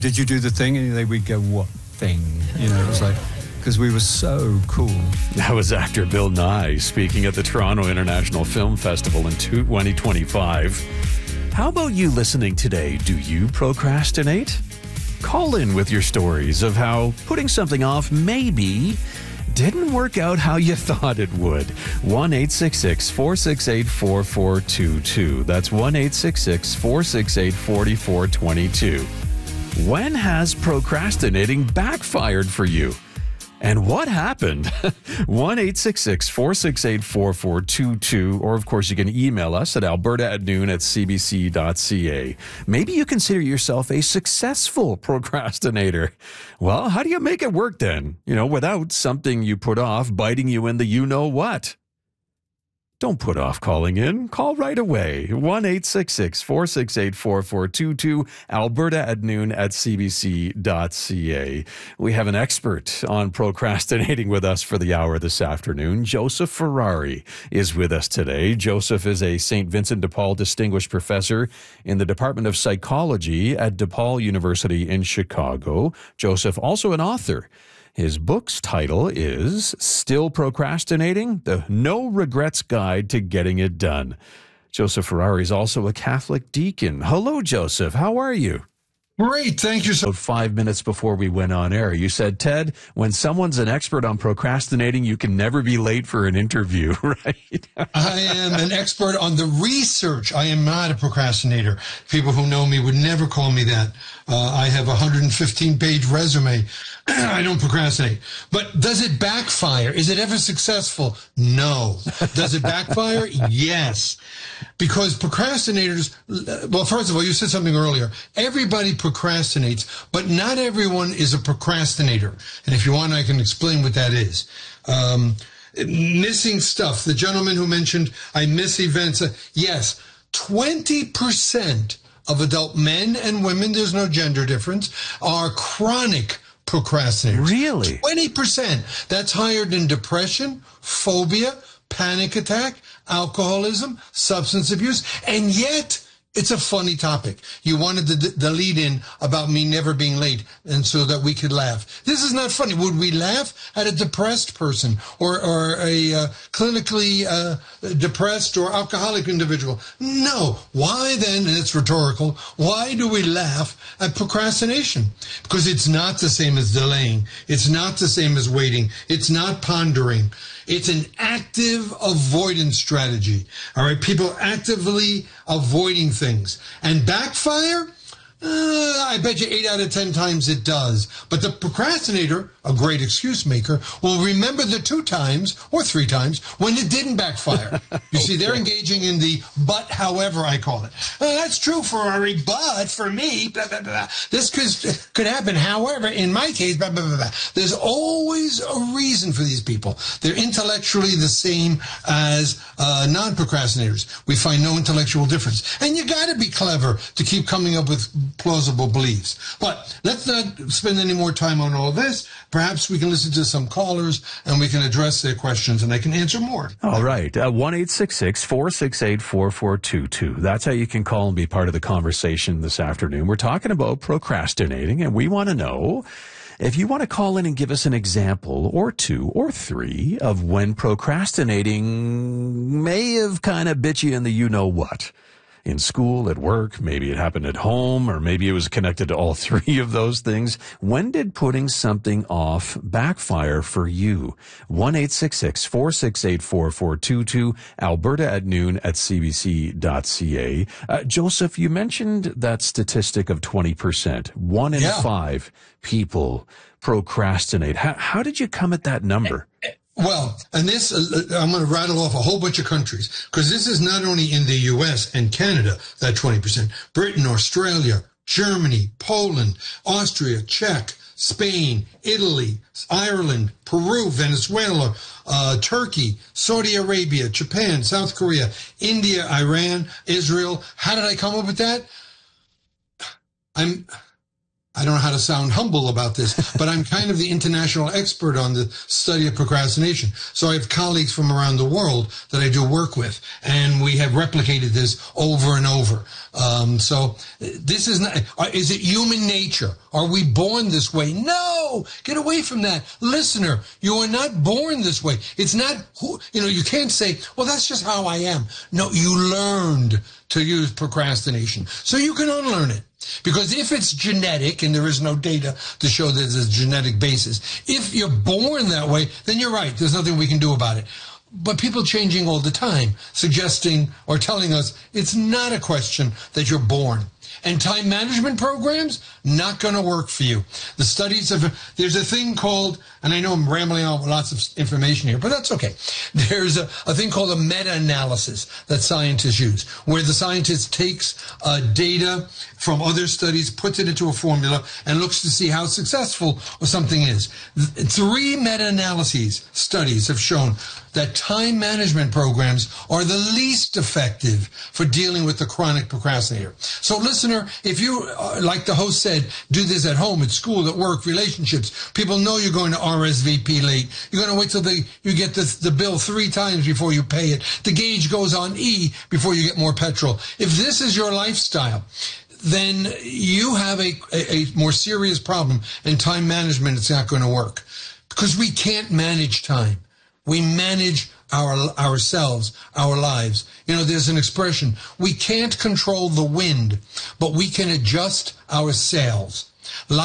Did you do the thing? And they would go, what thing? You know, it was like, because we were so cool. That was actor Bill Nye speaking at the Toronto International Film Festival in 2025. How about you listening today? Do you procrastinate? Call in with your stories of how putting something off maybe didn't work out how you thought it would. 1-866-468-4422. That's 1-866-468-4422. When has procrastinating backfired for you? And what happened? 1-866-468-4422. Or, of course, you can email us at alberta@noon@cbc.ca. Maybe you consider yourself a successful procrastinator. Well, how do you make it work then? You know, without something you put off biting you in the you-know-what. Don't put off calling in. Call right away. 1-866-468-4422, alberta@noon@cbc.ca. We have an expert on procrastinating with us for the hour this afternoon. Joseph Ferrari is with us today. Joseph is a St. Vincent de Paul Distinguished Professor in the Department of Psychology at DePaul University in Chicago. Joseph, also an author. His book's title is Still Procrastinating? The No Regrets Guide to Getting It Done. Joseph Ferrari is also a Catholic deacon. Hello, Joseph. How are you? Great. Thank you so 5 minutes before we went on air, you said, Ted, when someone's an expert on procrastinating, you can never be late for an interview, right? I am an expert on the research. I am not a procrastinator. People who know me would never call me that. I have a 115-page resume. I don't procrastinate. But does it backfire? Is it ever successful? No. Does it backfire? Yes. Because procrastinators, well, first of all, you said something earlier. Everybody procrastinates, but not everyone is a procrastinator. And if you want, I can explain what that is. Missing stuff. The gentleman who mentioned, I miss events. Yes, 20% of adult men and women, there's no gender difference, are chronic procrastinators. Really? 20%. That's higher than depression, phobia, panic attack, alcoholism, substance abuse, and yet it's a funny topic. You wanted the lead in about me never being late, and so that we could laugh. This is not funny. Would we laugh at a depressed person or a clinically depressed or alcoholic individual? No. Why then, and it's rhetorical, why do we laugh at procrastination? Because it's not the same as delaying. It's not the same as waiting. It's not pondering. It's an active avoidance strategy. All right, people actively avoiding things. And backfire? I bet you 8 out of 10 times it does. But the procrastinator, a great excuse maker, will remember the 2 times or 3 times when it didn't backfire. You see, they're engaging in the but however, I call it. That's true, Ferrari, but for me, blah, blah, blah. This could happen. However, in my case, blah, blah, blah, blah. There's always a reason for these people. They're intellectually the same as non-procrastinators. We find no intellectual difference. And you got to be clever to keep coming up with plausible beliefs. But let's not spend any more time on all this. Perhaps we can listen to some callers and we can address their questions and they can answer more. All right. 1-866-468-4422. That's how you can call and be part of the conversation this afternoon. We're talking about procrastinating, and we want to know if you want to call in and give us an example or 2 or 3 of when procrastinating may have kind of bit you in the you-know-what. In school, at work, maybe it happened at home, or maybe it was connected to all 3 of those things. When did putting something off backfire for you? 1-866-468-4422, alberta@noon@cbc.ca. Joseph, you mentioned that statistic of 20%. 1 in 5 people procrastinate. How did you come at that number? Well, and this, I'm going to rattle off a whole bunch of countries, because this is not only in the U.S. and Canada, that 20%. Britain, Australia, Germany, Poland, Austria, Czech, Spain, Italy, Ireland, Peru, Venezuela, Turkey, Saudi Arabia, Japan, South Korea, India, Iran, Israel. How did I come up with that? I don't know how to sound humble about this, but I'm kind of the international expert on the study of procrastination. So I have colleagues from around the world that I do work with, and we have replicated this over and over. So this is not, is it human nature? Are we born this way? No! Get away from that. Listener, you are not born this way. It's not, you can't say, well, that's just how I am. No, you learned to use procrastination. So you can unlearn it. Because if it's genetic, and there is no data to show that there's a genetic basis, if you're born that way, then you're right. There's nothing we can do about it. But people changing all the time, suggesting or telling us it's not a question that you're born. And time management programs, not going to work for you. The studies there's a thing called, and I know I'm rambling on with lots of information here, but that's okay. There's a thing called a meta-analysis that scientists use, where the scientist takes data from other studies, puts it into a formula, and looks to see how successful something is. 3 meta-analyses studies have shown that time management programs are the least effective for dealing with the chronic procrastinator. So listener, if you, like the host said, do this at home, at school, at work, relationships, people know you're going to RSVP late. You're going to wait till you get the bill 3 times before you pay it. The gauge goes on E before you get more petrol. If this is your lifestyle, then you have a more serious problem, and time management is not going to work. Because we can't manage time. We manage ourselves, our lives. There's an expression, we can't control the wind, but we can adjust our sails.